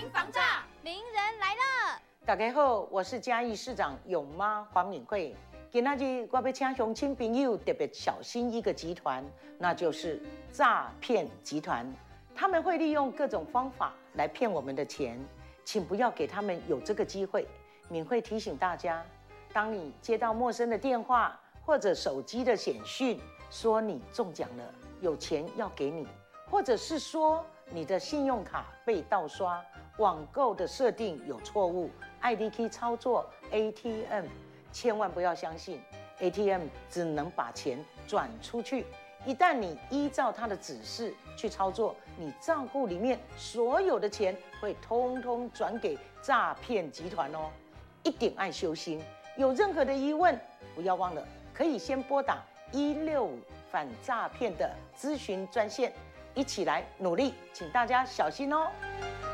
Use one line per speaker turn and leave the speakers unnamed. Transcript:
民防诈，
名人来了！
大家好，我是嘉义市长勇妈黄敏惠。今仔日我要请乡亲朋友特别小心一个集团，那就是诈骗集团。他们会利用各种方法来骗我们的钱，请不要给他们有这个机会。敏惠提醒大家，当你接到陌生的电话或者手机的简讯，说你中奖了，有钱要给你，或者是说你的信用卡被盗刷，网购的设定有错误，IDK 操作 ATM， 千万不要相信 ATM 只能把钱转出去。一旦你依照他的指示去操作，你账户里面所有的钱会通通转给诈骗集团哦。一定爱修心，有任何的疑问，不要忘了可以先拨打165反诈骗的咨询专线，一起来努力，请大家小心哦。